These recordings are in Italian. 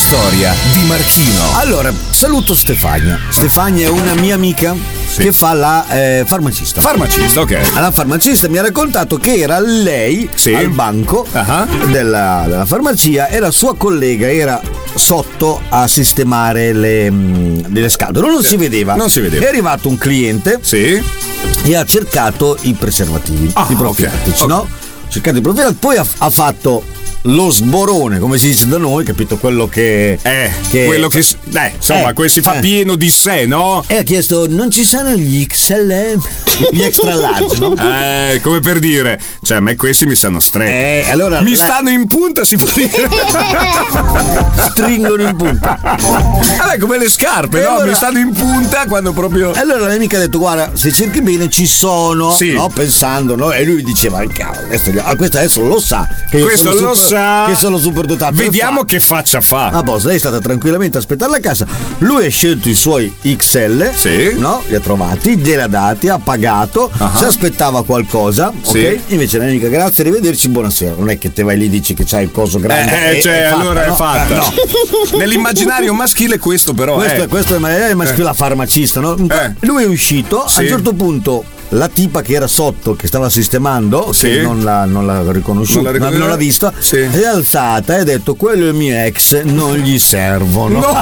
storia di Marchino. Allora, saluto Stefania. Stefania è una mia amica che fa la farmacista. Farmacista, ok. La farmacista mi ha raccontato che era lei al banco della farmacia e la sua collega era sotto a sistemare le scatole. Non si vedeva. È arrivato un cliente e ha cercato i preservativi, i profilattici, no? Cercato i profilattici, poi ha fatto lo sborone, come si dice da noi, capito? Quello che quello che insomma, si fa pieno di sé, no? E ha chiesto: non ci sono gli XL, gli extra large, no? Come per dire, cioè a me questi mi stanno stretti. Allora mi stanno in punta, si può dire. Stringono in punta. Vabbè, come le scarpe, no? Allora, mi stanno in punta quando proprio. Allora la mia amica ha detto: guarda, se cerchi bene ci sono, no? Pensando, no? E lui diceva: cavolo, questo adesso lo sa che io questo sono lo sa. Che sono super dotato. Vediamo che faccia fa. A posto, lei è stata tranquillamente a aspettare la cassa. Lui ha scelto i suoi XL, no? Li ha trovati, glieli ha dati, ha pagato, si aspettava qualcosa, ok? Invece la mia amica: grazie, arrivederci, buonasera. Non è che te vai lì e dici che c'hai il coso grande. Allora è fatta. No. Nell'immaginario maschile questo però questo è maschile, la farmacista, no? Lui è uscito, a un certo punto la tipa che era sotto, che stava sistemando, che non l'ha riconosciuta, non l'ha vista, si è alzata e ha detto: quello è il mio ex, non gli servono. Ma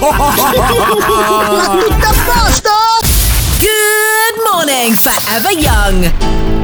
tutto a posto? Good morning, Forever Young.